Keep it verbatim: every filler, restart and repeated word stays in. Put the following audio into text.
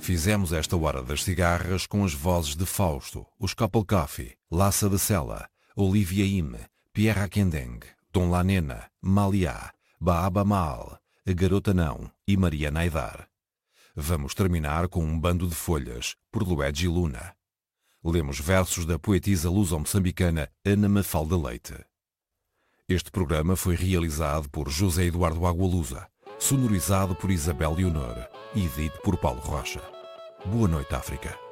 Fizemos esta hora das cigarras com as vozes de Fausto, os Couple Coffee, Lassa de Sela, Olivia Ime, Pierre Akendeng, Dom Lanena, Maliá, Baaba Maal, A Garota Não e Mariana Aidar. Vamos terminar com um bando de folhas, por Luigi Luna. Lemos versos da poetisa luso-moçambicana Ana Mafalda Leite. Este programa foi realizado por José Eduardo Agualusa, sonorizado por Isabel Leonor e dito por Paulo Rocha. Boa noite, África.